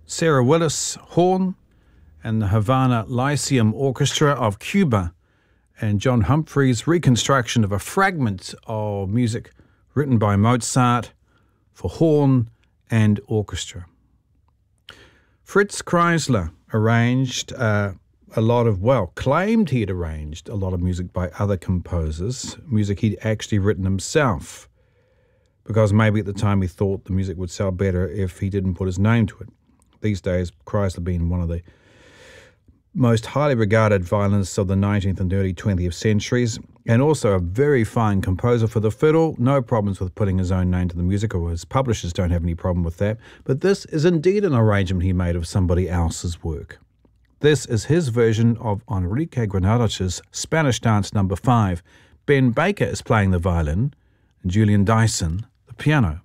Sarah Willis, horn, and the Havana Lyceum Orchestra of Cuba, and John Humphrey's reconstruction of a fragment of music written by Mozart for horn and orchestra. Fritz Kreisler claimed he had arranged a lot of music by other composers, music he'd actually written himself, because maybe at the time he thought the music would sell better if he didn't put his name to it. These days, Kreisler being one of the most highly regarded violinists of the 19th and early 20th centuries, and also a very fine composer for the fiddle. No problems with putting his own name to the music, or his publishers don't have any problem with that. But this is indeed an arrangement he made of somebody else's work. This is his version of Enrique Granados' Spanish Dance No. 5. Ben Baker is playing the violin, and Julian Dyson the piano.